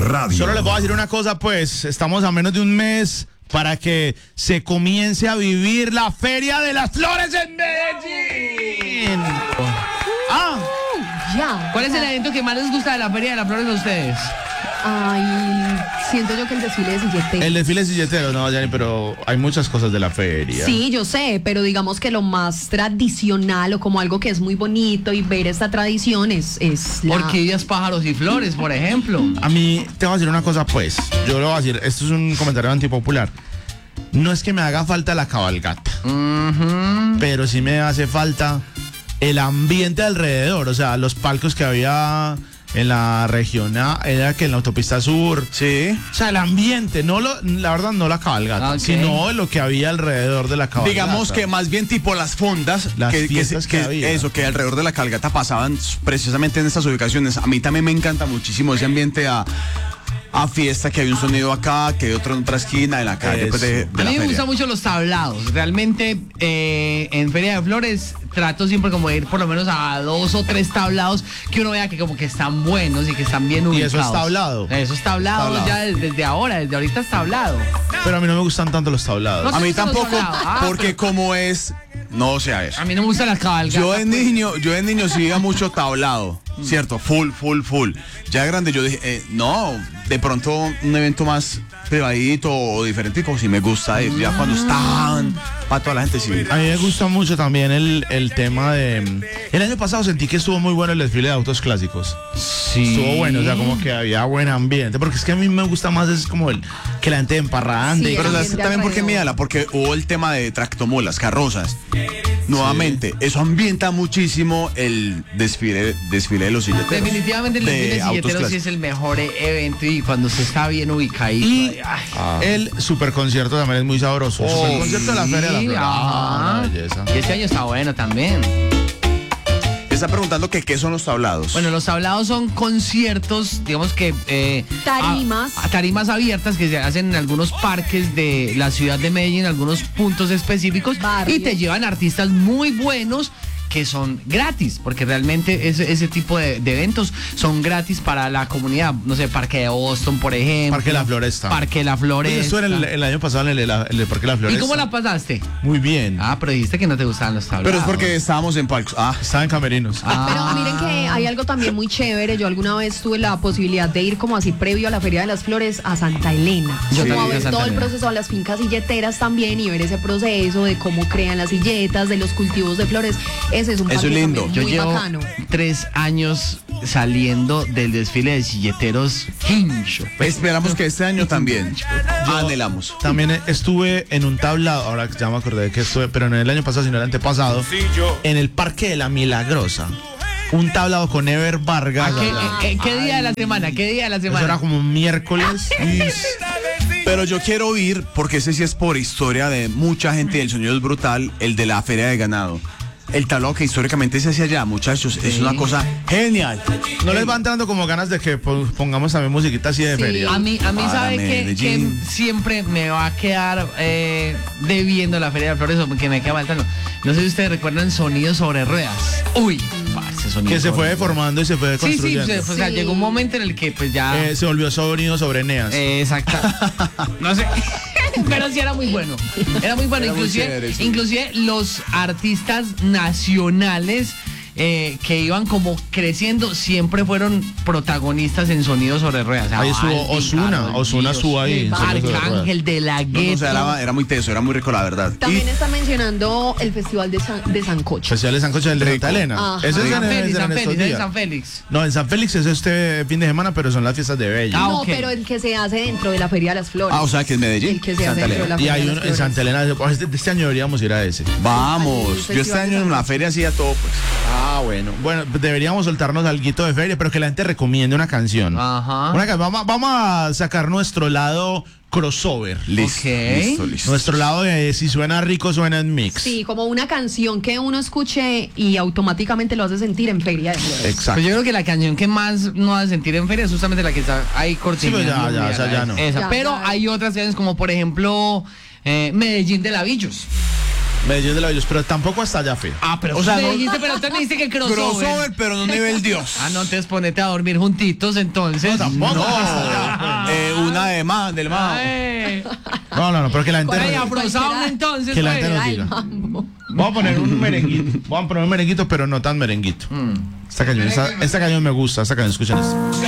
Radio. Solo les voy a decir una cosa, pues, estamos a menos de un mes para que se comience a vivir la Feria de las Flores en Medellín. Ya. ¿Cuál es el evento que más les gusta de la Feria de las Flores a ustedes? Ay, siento yo que el desfile de silleteros. El desfile de silleteros, no, Yanni, pero hay muchas cosas de la feria. Sí, yo sé, pero digamos que lo más tradicional o como algo que es muy bonito y ver esta tradición es la... Orquídeas, pájaros y flores, por ejemplo. A mí, te voy a decir una cosa, pues. Yo lo voy a decir, esto es un comentario antipopular. No es que me haga falta la cabalgata, pero sí me hace falta el ambiente alrededor. O sea, los palcos que había en la región A, era que en la autopista sur. Sí. O sea, el ambiente, la verdad no la cabalgata, Okay. sino lo que había alrededor de la cabalgata. Digamos que más bien tipo las fondas, Las fiestas que había. Eso, que alrededor de la cabalgata pasaban precisamente en estas ubicaciones. A mí también me encanta muchísimo ese ambiente a fiesta, que hay un sonido acá, que hay otro en otra esquina, en la calle pues, de A la mí me feria. gustan mucho los tablados. Realmente en Feria de Flores trato siempre como de ir por lo menos a 2 o 3 tablados que uno vea que como que están buenos y que están bien ubicados. eso es tablado. Eso es tablado, Tablado. ya desde ahorita es tablado. Pero a mí no me gustan tanto los tablados. No. A mí ¿Te gustan los tampoco, tablados? porque como es, no sea eso. A mí no me gustan las cabalgatas. Yo de niño sí iba mucho tablado, ¿cierto? Full. Ya de grande yo dije, no, de pronto un evento más privadito o diferente, como si me gusta ir. Ya cuando están, para toda la gente sí. A mí me gusta mucho también el tema de... El año pasado sentí que estuvo muy bueno el desfile de autos clásicos. Sí. Estuvo bueno, o sea, como que había buen ambiente. Porque es que a mí me gusta más es como que la gente emparrande. Sí, Pero el ¿sabes ambiente también porque alrededor. mírala? Porque hubo el tema de tractomulas, carrozas. Nuevamente, eso ambienta muchísimo el desfile de los silleteros. Definitivamente el desfile de autos silleteros sí clásicos. es el mejor evento y cuando se está bien ubicadito. Y ay. el superconcierto también es muy sabroso. El superconcierto de la Feria de la Flor. Ajá. Una belleza. Y este año está bueno también. Está preguntando que qué son los tablados. Bueno, los tablados son conciertos, digamos que... Tarimas. Tarimas abiertas que se hacen en algunos parques de la ciudad de Medellín, en algunos puntos específicos. Barrios. Y te llevan artistas muy buenos que son gratis, porque realmente ese tipo de eventos son gratis para la comunidad. No sé, Parque de Boston, por ejemplo. Parque La Floresta. Parque La Floresta. Eso era el año pasado en el Parque La Floresta. ¿Y cómo la pasaste? Muy bien. Ah, pero dijiste que no te gustaban los tablados. Pero es porque estábamos en palcos. Estaba en camerinos. Pero miren que hay algo también muy chévere. Yo alguna vez tuve la posibilidad de ir como así previo a la Feria de las Flores a Santa Elena. Yo Como también a fui a ver Santa todo el Elena. proceso a las fincas silleteras también y ver ese proceso de cómo crean las silletas, de los cultivos de flores. Ese es un Eso es parque lindo. también Yo muy llevo bacano. 3 años saliendo del desfile de silleteros hincho. Esperamos que este año también. Anhelamos. También estuve en un tablado, ahora ya me acordé que estuve, pero no el año pasado, sino el antepasado, en el Parque de la Milagrosa. Un tablado con Ever Vargas. ¿Qué día de la semana? ¿Qué día de la Eso semana? era como un miércoles. Pero yo quiero ir, porque ese sí es por historia de mucha gente y el sonido es brutal, el de la Feria de Ganado. El tablado que históricamente se hacía allá, muchachos, es una cosa genial. ¿No les va entrando como ganas de que pongamos también musiquita así de Sí. feria? A mí Para sabe que Medellín. siempre me va a quedar debiendo la Feria de Flores o que me queda faltando. No sé si ustedes recuerdan Sonidos sobre Ruedas. Uy, parce, Sonidos Que se sobre fue Ruedas. deformando y se fue Sí, construyendo. o sea, Sí. llegó un momento en el que pues ya... Se volvió sonido sobre Eneas. Exacto. No sé. Pero sí era muy bueno. Era muy bueno. Era muy Inclusive, chévere, sí. inclusive los artistas nacionales que iban como creciendo siempre fueron protagonistas en Sonidos sobre Ruedas. O sea, Ahí estuvo Balvin, Ozuna. Karol Ozuna G, estuvo ahí en Sonidos sobre Arcángel de la No, o sea, Gueto. era muy teso, era muy rico, la verdad. También está mencionando el Festival de Sancocho. Especial de Sancocho del de Santa Elena. Ajá. Ese es San en Félix, San estos Félix, es días. San Félix. No, en San Félix es este fin de semana, pero son las fiestas de Bello. Ah, No, ok. pero el que se hace dentro de la Feria de las Flores. O sea, que es Medellín. El que se hace Santa dentro de la Elena. Y Feria hay de uno las en Flores. Santa Elena. Este año deberíamos ir a ese. Vamos, Al yo este Festival de año en la Sancocho. feria hacía todo, pues. Bueno, deberíamos soltarnos alguito de feria, pero que la gente recomiende una canción. Ajá. Vamos a sacar nuestro lado crossover. Listo, Ok. listo. Nuestro lado de si suena rico, suena en mix. Sí, como una canción que uno escuche y automáticamente lo hace sentir en Feria de Flores. Exacto. Pues yo creo que la canción que más nos hace sentir en feria es justamente la que está ahí cortina. Sí, pues ya, esa ya no. Esa. Ya, Pero ya. hay otras canciones como por ejemplo Medellín de Lavillos. Medellín de la Bellos, pero tampoco hasta allá fui. Ah, pero O sea, me no- dijiste, pero tú me dijiste que crossover. Crossover, pero no nivel Dios. Ah, no, entonces ponete a dormir juntitos, entonces. tampoco. No, hasta allá. una de más, del más. Ay, No, pero que la gente... ay, no- afrosound entonces. Que la pues. gente nos Ay, diga. mambo. Vamos a poner un merenguito. Vamos a poner un merenguito, pero no tan merenguito. Esta canción me gusta, esta canción escuchen esto.